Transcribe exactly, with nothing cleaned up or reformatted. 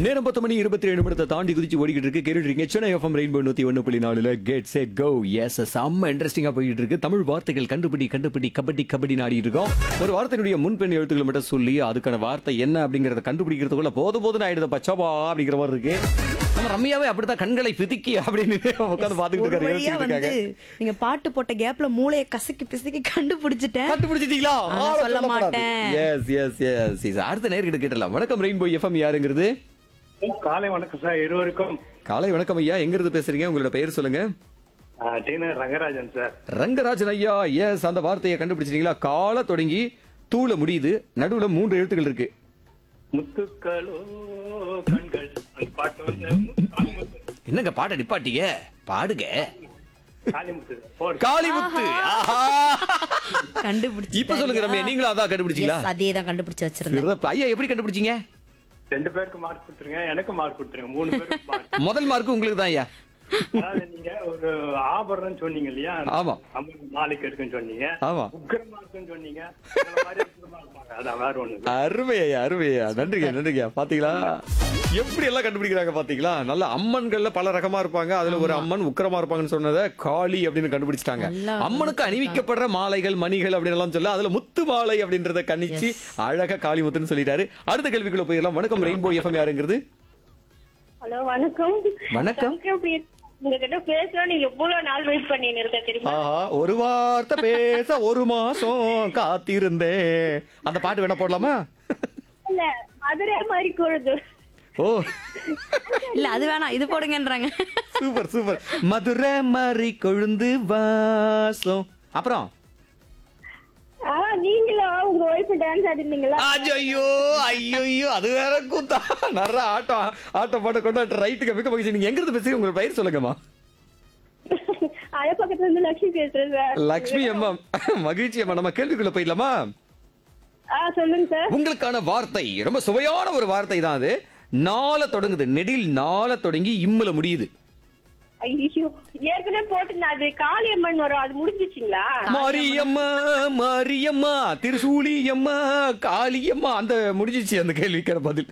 நேரம் பத்து மணி இருபத்தி ஏழு நிமிடத்தை தாண்டி குதிச்சு ஓடிக்கிட்டு இருக்கு. கேட்டுட்டு இருக்கீங்க சென்னை எஃப்எம் ரெயின்போ நூத்தி ஒன்னு புள்ளி நாலுல கெட் செட் கோ. எஸ் செம்ம இன்ட்ரெஸ்டிங்கா போயிட்டு இருக்கு. தமிழ் வார்த்தைகள் கண்டுபிடி கண்டுபிடி கபடி கபடி நாடிட்டு இருக்கோம். ஒரு வார்த்தையினுடைய முன்பெண் எழுத்துக்களை மட்டும் சொல்லி அதுக்கான வார்த்தை என்ன அப்படிங்கறத கண்டுபிடிக்கிறதுக்குள்ள போது போதுன்னு ஆயிடுது பச்சபா அப்படிங்கிற மாதிரி இருக்கு. நம்ம ரம்யாவே அப்படித்தான் கண்களை பிதுக்கி அப்படின்னு உட்காந்து பாத்துக்கிட்டு ஒரு இருக்காரு. வழியா யோசிச்சுட்டு வந்து இருக்காங்க. நீங்க பாட்டு போட்ட கேப்ல மூளைய கசக்கி பிசக்கி கண்டுபிடிச்சிட்டேன். கண்டுபிடிச்சிட்டீங்களா? ஆனா சொல்ல மாட்டேன். S S S. அடுத்த நேர்கிட்ட கேட்டலாம். வணக்கம் ரெயின்போ எஃப்எம், யாருங்கிறது? காலை வணக்கம் சார் இருவருக்கும். காலை வணக்கம் ஐயா, எங்க இருந்து பேசுறீங்க? உங்களோட பெயர் சொல்லுங்க. டீனர் ரங்கராஜன் சார். ரங்கராஜன் ஐயா, எஸ், அந்த வார்த்தையை கண்டுபிடிச்சிட்டீங்களா? கால தொடங்கி தூள முடியுது, நடுவுல மூன்று எழுத்துக்கள் இருக்கு. முத்துக்களோ கண்கள், அந்த பாட்டு வந்து காளிமுத்து. என்னங்க பாட்டை நிப்பாட்டிங்க, பாடுங்க. காளிமுத்து போடு. காளிமுத்து. ஆஹா. கண்டுபிடிச்சு இப்ப சொல்லுங்க ரம்யா, நீங்களும் அதான் கண்டுபிடிச்சீங்களா? அதே தான் கண்டுபிடிச்சு வச்சிருந்தேன். சிறப்பு. ஐயா, எப்படி கண்டுபிடிச்சீங்க? ரெண்டு பேருக்கு மார்க் கொடுத்துருங்க, எனக்கு மார்க் கொடுத்துருங்க, மூணு பேருக்கு மார்க். முதல் மார்க் உங்களுக்கு தான் ஐயா. அதாவது நீங்க ஒரு ஆபரணம் சொன்னீங்க இல்லையா? ஆமா. அம்மன் நாளைக்கு இருக்குன்னு சொன்னீங்க. ஆமா. உக்கிரமா இருக்குன்னு சொன்னீங்க. இந்த மாதிரி உக்கிரமா இருப்பாங்க. அதான் வேற ஒண்ணு இல்ல. அருமை ஐயா, அருமை ஐயா. நன்றிங்க நன்றிங்க. பாத்தீங்களா எப்படி எல்லாம் கண்டுபிடிக்கிறாங்க பாத்தீங்களா? நல்ல அம்மன்கள்ல பல ரகமா இருப்பாங்க. அதுல ஒரு அம்மன் உக்கிரமா இருப்பாங்கன்னு சொன்னதை காளி அப்படின்னு கண்டுபிடிச்சிட்டாங்க. நல்லா அம்மனுக்கு அணிவிக்கப்படுற மாலைகள் மணிகள் அப்படின்னு எல்லாம் சொல்ல அதுல முத்து மாலை அப்படின்றத கணிச்சு அழகா காளி முத்துன்னு சொல்லிட்டாரு. அடுத்த கேள்விக்குள்ள போயிடலாம். வணக்கம் ரெயின்போ எஃப்எம், யாருங்கிறது? ஹலோ வணக்கம். வணக்கம். உங்ககிட்ட பேசணும் நீங்க எவ்வளவு நாள் வெயிட் பண்ணின்னு இருக்க தெரியுமா? ஆஹா, ஒரு வார்த்தை பேச ஒரு மாசம் காத்திருந்தேன். அந்த பாட்டு வேணா போடலாமா? இல்ல மதுரை மாதிரி கொழுது. ஓ, இல்ல அது வேணாம், இது போடுங்கன்றாங்க. Super super. மதுரை மாதிரி கொழுந்து வாசம். அப்புறம் ஆ நீங்களா உங்க ஒய்ஃப் டான்ஸ் ஆடினீங்களா? ஐயோ ஐயோ, அது வேற கூத்தா. நிறைய ஆட்டம் ஆட்டம் பாட்ட கொண்டு ரைட்டுக்கு மிக்க மகிழ்ச்சி. நீங்க எங்க இருந்து பேசுறீங்க? உங்க பெயர் சொல்லுங்கம்மா. அத பக்கத்துல இருந்து லட்சுமி பேசுறேன் சார். லக்ஷ்மி அம்மா, மகிழ்ச்சி அம்மா. நம்ம கேள்விக்குள்ள போயிடலாமா? ஆ சொல்லுங்க சார். உங்களுக்கான வார்த்தை ரொம்ப சுவையான ஒரு வார்த்தை தான். அது நாள தொடங்குது, நெடில் நாள தொடங்கி இம்முல முடியுது. ஐயோ ஏற்கனவே போட்டு அது காளியம்மன் வரும், அது முடிஞ்சிச்சிங்களா? மாரியம்மா மாரியம்மா திருசூலியம்மா காளியம்மா, அந்த முடிஞ்சிச்சு அந்த கேள்விக்கான பதில்.